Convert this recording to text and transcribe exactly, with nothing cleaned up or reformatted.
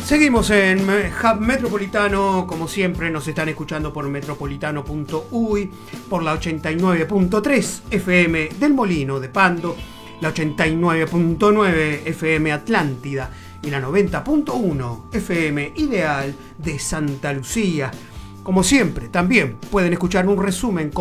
Seguimos en Hub Metropolitano, como siempre nos están escuchando por metropolitano punto uy, por la ochenta y nueve punto tres F M del Molino de Pando, la ochenta y nueve punto nueve F M Atlántida y la noventa punto uno F M Ideal de Santa Lucía. Como siempre, también pueden escuchar un resumen con